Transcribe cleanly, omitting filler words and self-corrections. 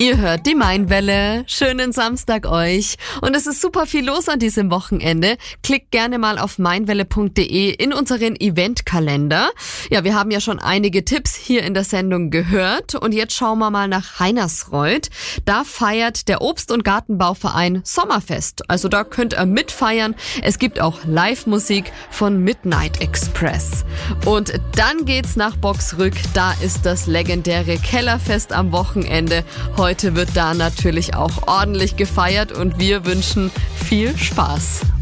Ihr hört die Mainwelle. Schönen Samstag euch. Und es ist super viel los an diesem Wochenende. Klickt gerne mal auf mainwelle.de in unseren Eventkalender. Ja, wir haben ja schon einige Tipps hier in der Sendung gehört. Und jetzt schauen wir mal nach Heinersreuth. Da feiert der Obst- und Gartenbauverein Sommerfest. Also da könnt ihr mitfeiern. Es gibt auch Live-Musik von Midnight Express. Und dann geht's nach Boxrück. Da ist das legendäre Kellerfest am Wochenende. Heute wird da natürlich auch ordentlich gefeiert und wir wünschen viel Spaß.